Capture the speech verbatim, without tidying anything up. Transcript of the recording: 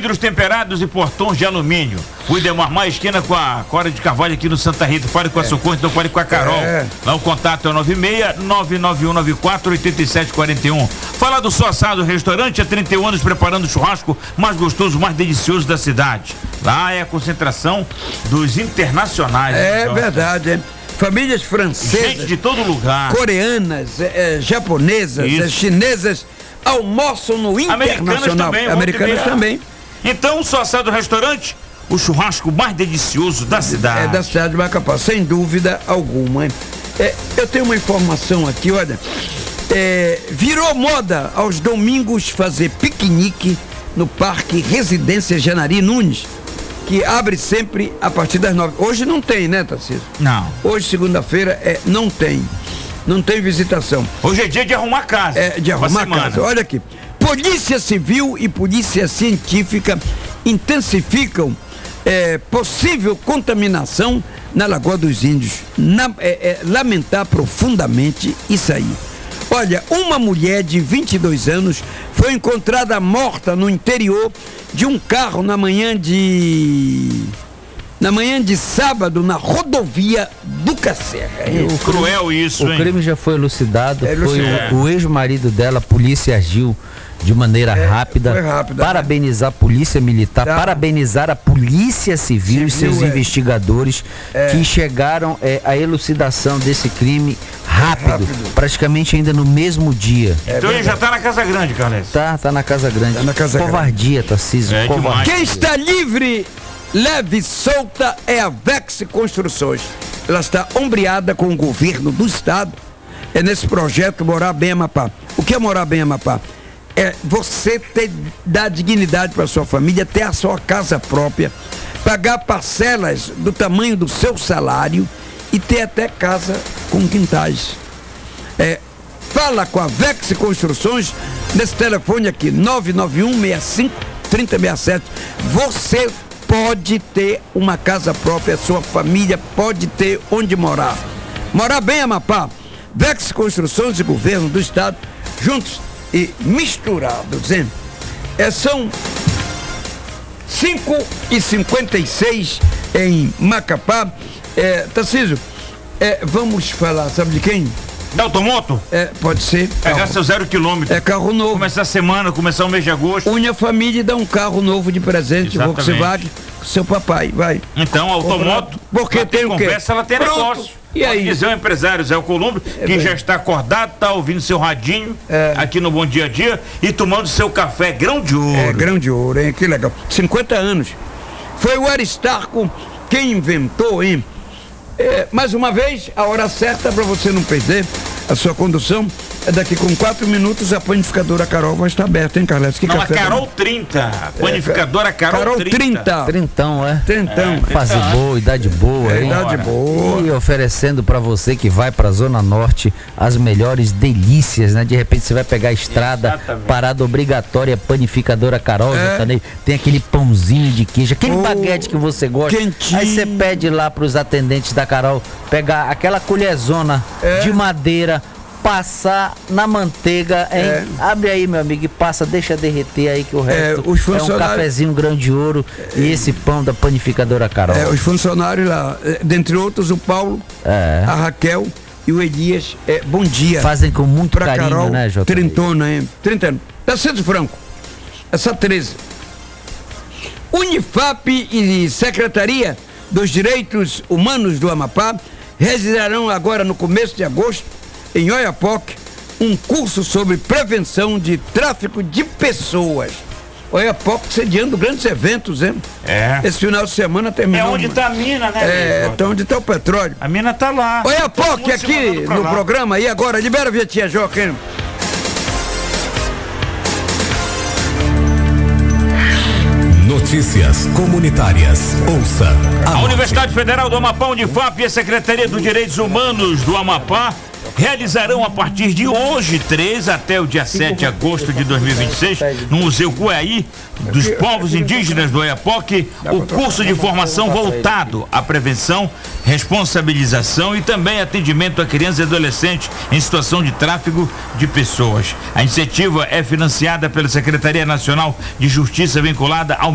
Vidros temperados e portões de alumínio. O Idemar Maia, esquina com a Cora de Carvalho aqui no Santa Rita. Fale com a é. Socorro, então fale com a Carol. É. Lá o contato é nove seis nove nove um nove quatro oito sete quatro um. Fala do Só Assado Restaurante, há trinta e um anos preparando o churrasco mais gostoso, mais delicioso da cidade. Lá é a concentração dos internacionais. É né, verdade, é. Famílias francesas. Gente de todo lugar. Coreanas, é, japonesas, é, chinesas almoçam no Internacional. Americanas também. Americanas também. Então, o Só Assado Restaurante, o churrasco mais delicioso da cidade. É da cidade de Macapá, sem dúvida alguma. Hein? É, eu tenho uma informação aqui, olha. É, virou moda aos domingos fazer piquenique no Parque Residência Janari Nunes, que abre sempre a partir das nove. Hoje não tem, né, Tarcísio? Não. Hoje, segunda-feira, é, não tem. Não tem visitação. Hoje é dia de arrumar casa. É, de arrumar casa. Olha aqui. Polícia Civil e Polícia Científica intensificam é, possível contaminação na Lagoa dos Índios. Na, é, é, lamentar profundamente isso aí. Olha, uma mulher de vinte e dois anos foi encontrada morta no interior de um carro na manhã de... Na manhã de sábado, na rodovia do Cacerra. É cruel isso, o hein? O crime já foi elucidado, é, foi é. o, o ex-marido dela, a polícia agiu de maneira é, rápida, foi rápida, parabenizar a polícia militar, tá. parabenizar a polícia civil, civil e seus é. investigadores é. que chegaram é, à elucidação desse crime rápido, é rápido, praticamente ainda no mesmo dia. É então ele já tá na Casa Grande, Carlos. Tá, tá na Casa Grande. Tá na Casa Covardia, Tarcísio. É covardia. Quem está livre, leve e solta é a Vex Construções. Ela está ombreada com o governo do estado. É nesse projeto Morar Bem Amapá. O que é Morar Bem Amapá? É você ter, dar dignidade para sua família, ter a sua casa própria, pagar parcelas do tamanho do seu salário e ter até casa com quintais. É, fala com a Vex Construções nesse telefone aqui, nove nove um seis cinco três zero seis sete. Você pode ter uma casa própria, sua família pode ter onde morar. Morar Bem Amapá. Vex Construções e Governo do Estado, juntos e misturados, hein? É, são cinco e cinquenta e seis em Macapá. É, Tarcísio, é, vamos falar, sabe de quem? Da Automoto? É, pode ser. Pegar seu zero quilômetro. É carro novo. Começar a semana, começar o mês de agosto. Une a família e dá um carro novo de presente, Volkswagen, seu papai, vai. Então, a Automoto, porque tem o quê? Conversa, ela tem Pronto. negócio. E aí? Pode dizer o empresário Zé Columbre, é que bem. já está acordado, está ouvindo seu radinho é. aqui no Bom Dia a Dia e tomando seu café grão de ouro. É, grão de ouro, hein? Que legal. cinquenta anos. Foi o Aristarco quem inventou, hein? É, mais uma vez, a hora certa para você não perder a sua condução. É daqui com quatro minutos a panificadora Carol vai estar aberta, hein, Carlos? Que não, café a Carol da... trinta. A panificadora é, Carol, Carol trinta. trinta. Trintão, é? Trintão. É, fase boa, idade boa, é, hein? Idade boa. E oferecendo para você que vai pra Zona Norte as melhores delícias, né? De repente você vai pegar a estrada, exatamente. Parada obrigatória, panificadora Carol, é. Né? Tem aquele pãozinho de queijo, aquele oh, baguete que você gosta. Quentinho. Aí você pede lá pros atendentes da Carol pegar aquela colherzona é. de madeira, passar na manteiga, hein? É. Abre aí, meu amigo, e passa, deixa derreter aí que o resto é, os funcionários... é um cafezinho grão de ouro é. e esse pão da panificadora Carol. É, os funcionários lá, dentre outros, o Paulo, é. a Raquel e o Elias, é, bom dia. Fazem com muito pra carinho, Carol, né, J. trintona, hein? trinta anos. Tarcísio Franco, essa treze. Unifap e Secretaria dos Direitos Humanos do Amapá realizarão agora no começo de agosto em Oiapoque, um curso sobre prevenção de tráfico de pessoas. Oiapoque sediando grandes eventos, hein? É. Esse final de semana terminou. É onde está a mina, né? É, tá onde está o petróleo. A mina tá lá. Oiapoque aqui no lá. programa, e agora, libera a Vietinha Joaquim. Notícias comunitárias. Ouça. A, a Universidade Federal do Amapá, Unifap, e a Secretaria dos Direitos Humanos do Amapá realizarão a partir de hoje, três até o dia sete de agosto de dois mil e vinte e seis, no Museu Cueaí dos Povos Indígenas do Oiapoque, o curso de formação voltado à prevenção, responsabilização e também atendimento a crianças e adolescentes em situação de tráfico de pessoas. A iniciativa é financiada pela Secretaria Nacional de Justiça, vinculada ao